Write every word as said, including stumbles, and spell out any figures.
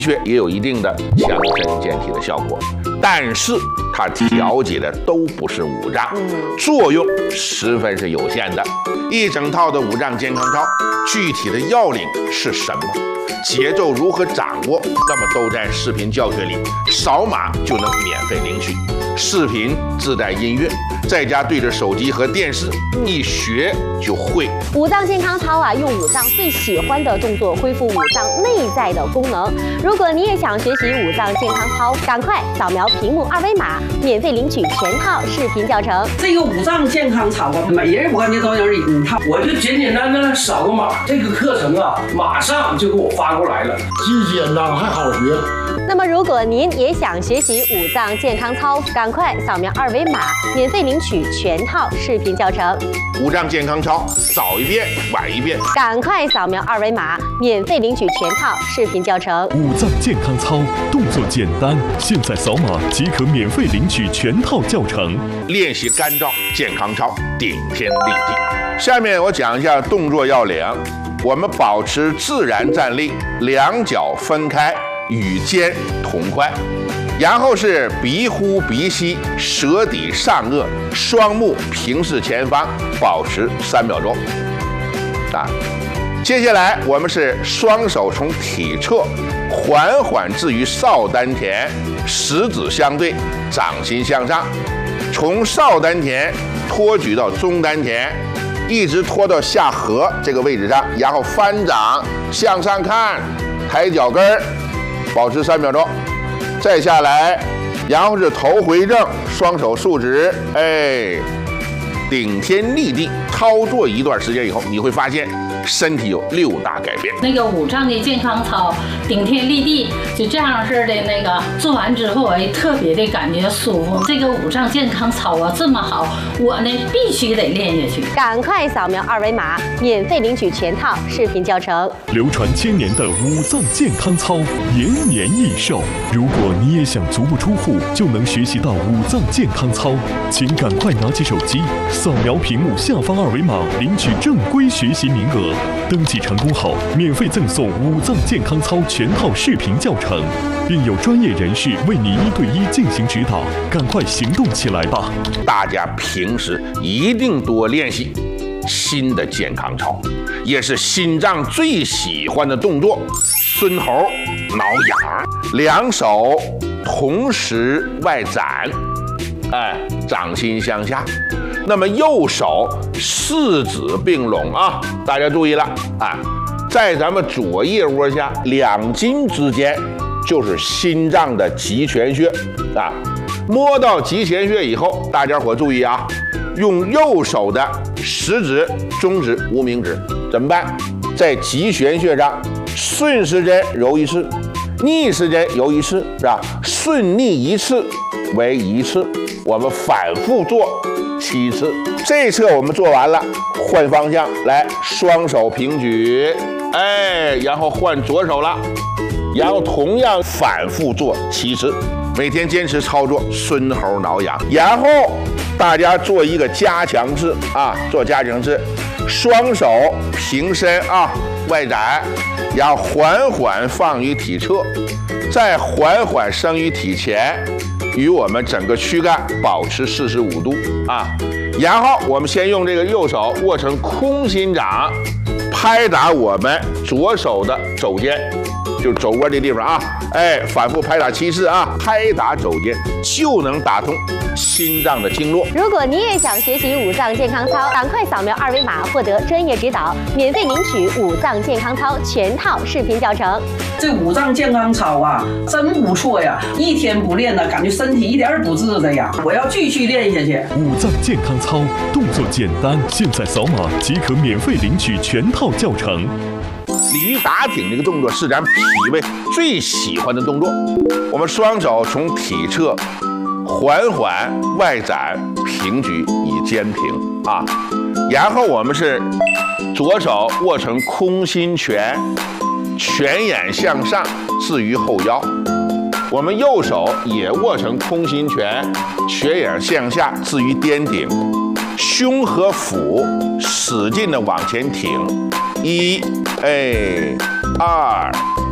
确也有一定的强身健体的效果，但是它调节的都不是五脏，作用十分是有限的。一整套的五脏健康操，具体的要领是什么？节奏如何掌握？那么都在视频教学里，扫码就能免费领取。视频自带音乐，在家对着手机和电视一学就会。 五脏健康操啊，用五脏最喜欢的动作恢复五脏内在的功能。如果你也想学习五脏健康操，赶快扫描屏幕二维码，免费领取全套视频教程。 这个五脏健康操啊，每人我感觉都有一套。 我就简简单单扫个码，这个课程啊，马上就给我发过来了， 既简单还好学。 那么，如果您也想学习五脏健康操，赶快扫描二维码，免费领取全套视频教程。 五脏健康操，早一遍晚一遍， 赶快扫描二维码，免费领取全套视频教程。 五脏健康操动作简单，现在扫码即可免费领取全套教程。 练习干燥健康操，顶天立地。下面我讲一下动作要领。我们保持自然站立，两脚分开，与肩同宽，然后是鼻呼鼻吸，舌抵上颚，双目平视前方，保持三秒钟。啊，接下来我们是双手从体侧缓缓置于少丹田，食指相对，掌心向上，从少丹田托举到中丹田，一直拖到下颌这个位置上，然后翻掌向上看，抬脚跟儿，保持三秒钟。再下来，然后是头回正，双手竖直，哎，顶天立地。操作一段时间以后，你会发现身体有六大改变。 那个五脏的健康操，顶天立地，就这样式的那个做完之后，哎，特别的感觉舒服。这个五脏健康操啊，这么好，我呢必须得练下去。 赶快扫描二维码，免费领取全套视频教程。 流传千年的五脏健康操，延年益寿。如果你也想足不出户就能学习到五脏健康操，请赶快拿起手机，扫描屏幕下方二维码，领取正规学习名额。登记成功后，免费赠送五脏健康操全套视频教程，并有专业人士为你一对一进行指导。赶快行动起来吧！ 大家平时一定多练习新的健康操，也是心脏最喜欢的动作——孙猴挠痒。两手同时外展，哎，掌心向下。那么右手四指并拢啊，大家注意了啊，在咱们左腋窝下两筋之间就是心脏的极泉穴啊。摸到极泉穴以后，大家伙注意啊，用右手的食指、中指、无名指怎么办？在极泉穴上顺时针揉一次，逆时针揉一次，是吧？顺逆一次为一次，我们反复做七次。这一侧我们做完了，换方向来，双手平举，哎，然后换左手了，然后同样反复做七次。每天坚持操作孙猴挠痒，然后大家做一个加强式啊，做加强式，双手平伸啊，外展，然后缓缓放于体侧，再缓缓升于体前，与我们整个躯干保持四十五度啊。然后我们先用这个右手握成空心掌，拍打我们左手的肘尖，就是肘窝这地方啊，哎，反复拍打七次啊，拍打肘尖就能打通心脏的经络。 如果你也想学习五脏健康操，赶快扫描二维码获得专业指导，免费领取五脏健康操全套视频教程。 这五脏健康操啊，真不错呀！一天不练呢，感觉身体一点儿不治的呀。我要继续练下去。 五脏健康操动作简单，现在扫码即可免费领取全套教程。 鲤鱼打挺这个动作是咱脾胃最喜欢的动作。我们双手从体侧缓缓外展，平举以肩平啊，然后我们是左手握成空心拳，拳眼向上置于后腰，我们右手也握成空心拳，拳眼向下置于颠顶，胸和腹使劲的往前挺，一，哎，二，